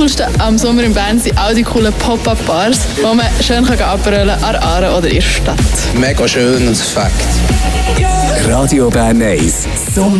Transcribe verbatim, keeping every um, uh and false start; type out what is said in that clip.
Coolste am Sommer in Bern sind auch die coolen Pop-Up-Bars, wo man schön abrollen kann an der Aare oder in der Stadt. Mega schön und Fakt. Radio Bern eins. Sommer